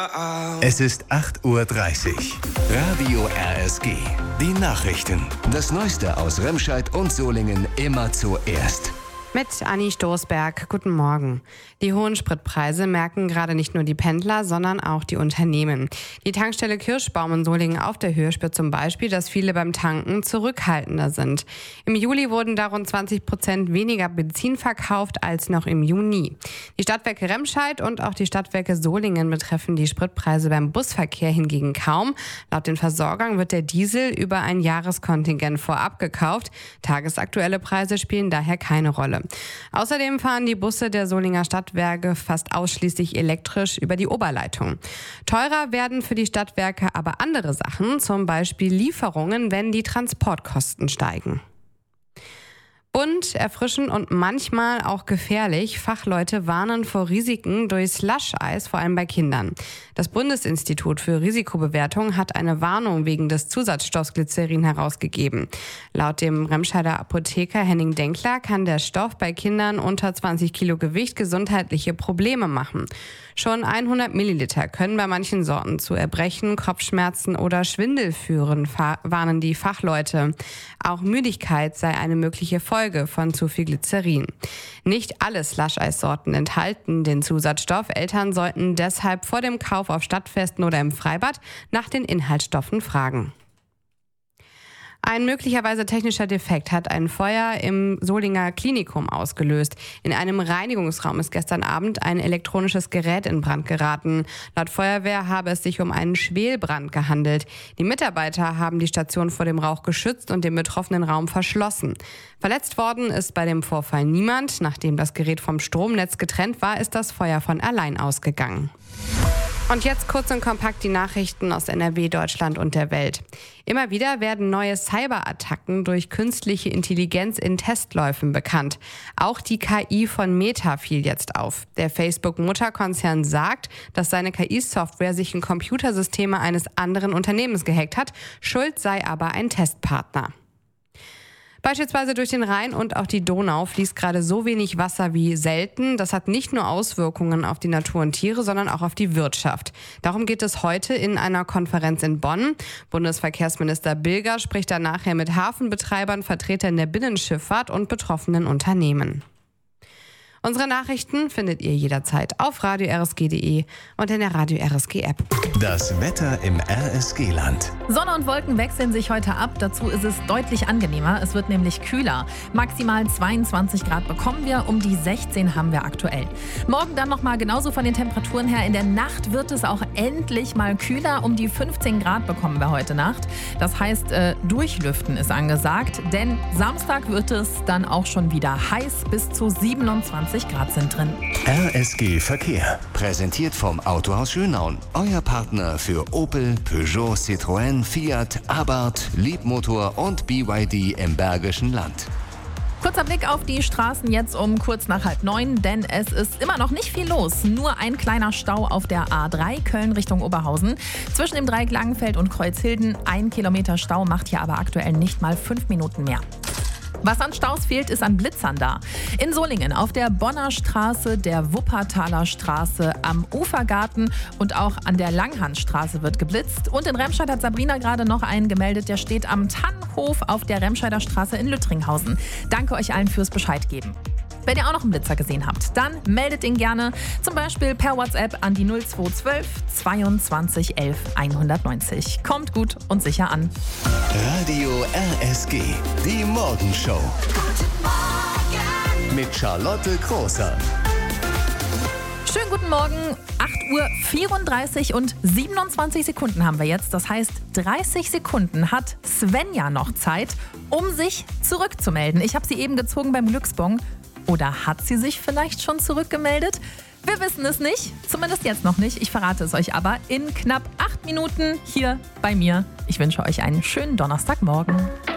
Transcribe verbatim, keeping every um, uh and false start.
Es ist acht Uhr dreißig. Radio R S G. Die Nachrichten. Das Neueste aus Remscheid und Solingen immer zuerst. Mit Anni Stoßberg. Guten Morgen. Die hohen Spritpreise merken gerade nicht nur die Pendler, sondern auch die Unternehmen. Die Tankstelle Kirschbaum in Solingen auf der Höhe spürt zum Beispiel, dass viele beim Tanken zurückhaltender sind. Im Juli wurden da rund zwanzig Prozent weniger Benzin verkauft als noch im Juni. Die Stadtwerke Remscheid und auch die Stadtwerke Solingen betreffen die Spritpreise beim Busverkehr hingegen kaum. Laut den Versorgern wird der Diesel über ein Jahreskontingent vorab gekauft. Tagesaktuelle Preise spielen daher keine Rolle. Außerdem fahren die Busse der Solinger Stadtwerke fast ausschließlich elektrisch über die Oberleitung. Teurer werden für die Stadtwerke aber andere Sachen, zum Beispiel Lieferungen, wenn die Transportkosten steigen. Bunt, erfrischend und manchmal auch gefährlich. Fachleute warnen vor Risiken durch Slush-Eis, vor allem bei Kindern. Das Bundesinstitut für Risikobewertung hat eine Warnung wegen des Zusatzstoffs Glycerin herausgegeben. Laut dem Remscheider Apotheker Henning Denkler kann der Stoff bei Kindern unter zwanzig Kilo Gewicht gesundheitliche Probleme machen. Schon hundert Milliliter können bei manchen Sorten zu Erbrechen, Kopfschmerzen oder Schwindel führen, warnen die Fachleute. Auch Müdigkeit sei eine mögliche Folge von zu viel Glycerin. Nicht alle Slush-Eissorten enthalten den Zusatzstoff. Eltern sollten deshalb vor dem Kauf auf Stadtfesten oder im Freibad nach den Inhaltsstoffen fragen. Ein möglicherweise technischer Defekt hat ein Feuer im Solinger Klinikum ausgelöst. In einem Reinigungsraum ist gestern Abend ein elektronisches Gerät in Brand geraten. Laut Feuerwehr habe es sich um einen Schwelbrand gehandelt. Die Mitarbeiter haben die Station vor dem Rauch geschützt und den betroffenen Raum verschlossen. Verletzt worden ist bei dem Vorfall niemand. Nachdem das Gerät vom Stromnetz getrennt war, ist das Feuer von allein ausgegangen. Und jetzt kurz und kompakt die Nachrichten aus N R W, Deutschland und der Welt. Immer wieder werden neue Cyberattacken durch künstliche Intelligenz in Testläufen bekannt. Auch die K I von Meta fiel jetzt auf. Der Facebook-Mutterkonzern sagt, dass seine K I-Software sich in Computersysteme eines anderen Unternehmens gehackt hat. Schuld sei aber ein Testpartner. Beispielsweise durch den Rhein und auch die Donau fließt gerade so wenig Wasser wie selten. Das hat nicht nur Auswirkungen auf die Natur und Tiere, sondern auch auf die Wirtschaft. Darum geht es heute in einer Konferenz in Bonn. Bundesverkehrsminister Bilger spricht dann nachher mit Hafenbetreibern, Vertretern der Binnenschifffahrt und betroffenen Unternehmen. Unsere Nachrichten findet ihr jederzeit auf radio r s g punkt d e und in der Radio R S G App. Das Wetter im R S G-Land. Sonne und Wolken wechseln sich heute ab. Dazu ist es deutlich angenehmer. Es wird nämlich kühler. Maximal zweiundzwanzig Grad bekommen wir. Um die sechzehn haben wir aktuell. Morgen dann nochmal genauso von den Temperaturen her. In der Nacht wird es auch endlich mal kühler. Um die fünfzehn Grad bekommen wir heute Nacht. Das heißt, äh, durchlüften ist angesagt. Denn Samstag wird es dann auch schon wieder heiß. Bis zu siebenundzwanzig Grad sind drin. R S G Verkehr. Präsentiert vom Autohaus Schönau. Euer Partner für Opel, Peugeot, Citroën, Fiat, Abarth, Leapmotor und B Y D im Bergischen Land. Kurzer Blick auf die Straßen jetzt um kurz nach halb neun, denn es ist immer noch nicht viel los. Nur ein kleiner Stau auf der A drei Köln Richtung Oberhausen. Zwischen dem Dreieck Langenfeld und Kreuzhilden ein Kilometer Stau, macht hier aber aktuell nicht mal fünf Minuten mehr. Was an Staus fehlt, ist an Blitzern da. In Solingen auf der Bonner Straße, der Wuppertaler Straße, am Ufergarten und auch an der Langhandstraße wird geblitzt. Und in Remscheid hat Sabrina gerade noch einen gemeldet, der steht am Tannenhof auf der Remscheider Straße in Lüttringhausen. Danke euch allen fürs Bescheid geben. Wenn ihr auch noch einen Blitzer gesehen habt, dann meldet ihn gerne, zum Beispiel per WhatsApp an die null zwei eins zwei zweiundzwanzig elf hundertneunzig. Kommt gut und sicher an. Radio R S G, die Morgenshow. Mit Charlotte Großer. Schönen guten Morgen. acht Uhr vierunddreißig und siebenundzwanzig Sekunden haben wir jetzt. Das heißt, dreißig Sekunden hat Svenja noch Zeit, um sich zurückzumelden. Ich habe sie eben gezogen beim Glücksbon. Oder hat sie sich vielleicht schon zurückgemeldet? Wir wissen es nicht, zumindest jetzt noch nicht. Ich verrate es euch aber in knapp acht Minuten hier bei mir. Ich wünsche euch einen schönen Donnerstagmorgen.